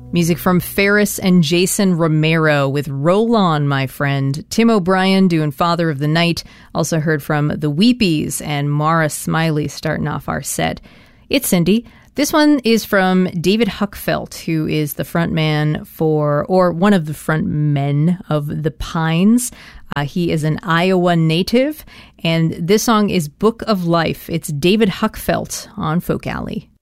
Music from Ferris and Jason Romero with Roll On, My Friend. Tim O'Brien doing Father of the Night. Also heard from The Weepies and Mara Smiley starting off our set. It's Cindy. This one is from David Huckfelt, who is the frontman or one of the front men of The Pines. He is an Iowa native, and this song is Book of Life. It's David Huckfelt on Folk Alley.